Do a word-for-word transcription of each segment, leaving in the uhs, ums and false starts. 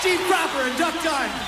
Chief Cropper and Duck Diamond.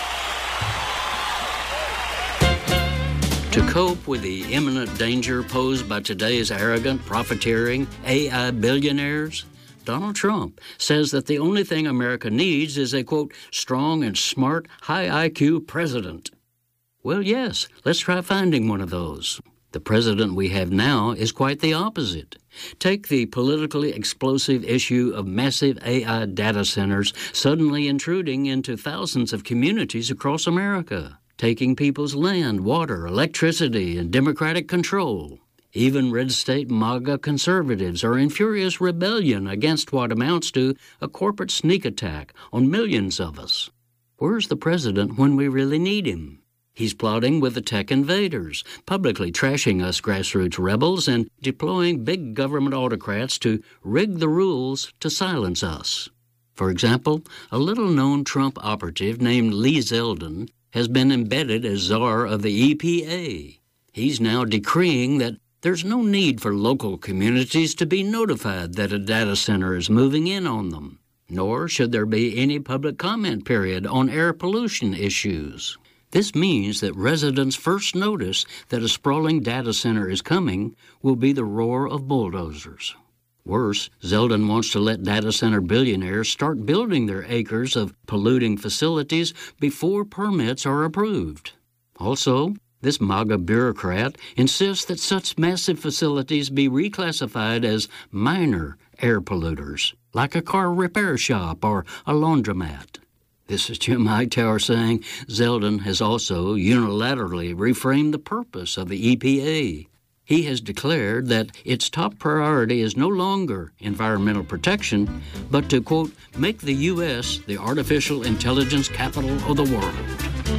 To cope with the imminent danger posed by today's arrogant, profiteering A I billionaires, Donald Trump says that the only thing America needs is a, quote, strong and smart, high I Q president. Well, yes, let's try finding one of those. The president we have now is quite the opposite. Take the politically explosive issue of massive A I data centers suddenly intruding into thousands of communities across America, taking people's land, water, electricity, and democratic control. Even red state MAGA conservatives are in furious rebellion against what amounts to a corporate sneak attack on millions of us. Where's the president when we really need him? He's plotting with the tech invaders, publicly trashing us grassroots rebels and deploying big government autocrats to rig the rules to silence us. For example, a little-known Trump operative named Lee Zeldin has been embedded as czar of the E P A. He's now decreeing that there's no need for local communities to be notified that a data center is moving in on them, nor should there be any public comment period on air pollution issues. This means that residents' first notice that a sprawling data center is coming will be the roar of bulldozers. Worse, Zeldin wants to let data center billionaires start building their acres of polluting facilities before permits are approved. Also, this MAGA bureaucrat insists that such massive facilities be reclassified as minor air polluters, like a car repair shop or a laundromat. This is Jim Hightower saying Zeldin has also unilaterally reframed the purpose of the E P A. He has declared that its top priority is no longer environmental protection, but to, quote, make the U S the artificial intelligence capital of the world.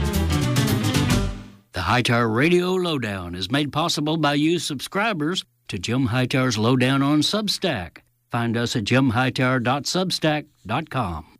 The Hightower Radio Lowdown is made possible by you subscribers to Jim Hightower's Lowdown on Substack. Find us at jim hightower dot substack dot com.